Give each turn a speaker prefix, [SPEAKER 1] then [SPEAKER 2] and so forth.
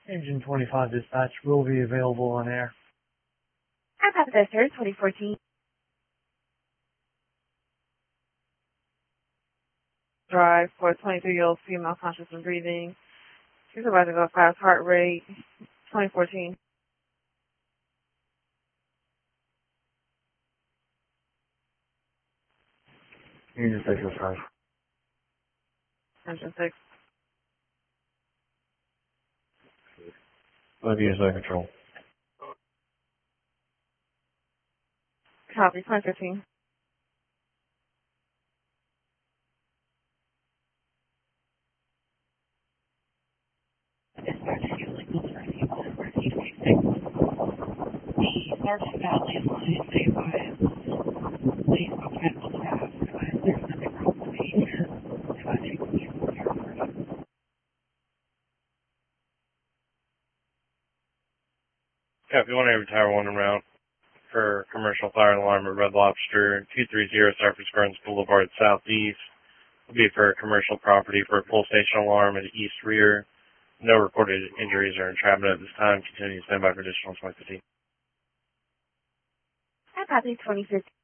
[SPEAKER 1] Engine 25 dispatch will be available on air.
[SPEAKER 2] Aircraft Desert 2014. Drive for a 23-year-old female conscious and breathing. Supervisor go fast, heart rate 2014.
[SPEAKER 1] Engine 6 is 5.
[SPEAKER 2] Engine 6.
[SPEAKER 1] Olivia is under control.
[SPEAKER 2] Copy 2015.
[SPEAKER 3] Dispatch fueling was ready on emergency 6. The Larson Valley line, they advise please go ahead on staff. There's nothing wrong with the dispatching the airport.
[SPEAKER 4] Copy 1 Tower 1 en route for commercial fire alarm at Red Lobster, 230 Cypress Burns Boulevard Southeast. Will be for commercial property for a full station alarm at East Rear. No recorded injuries or entrapment at this time. Continue to stand by for additional 2015.
[SPEAKER 2] Aircraft 2015.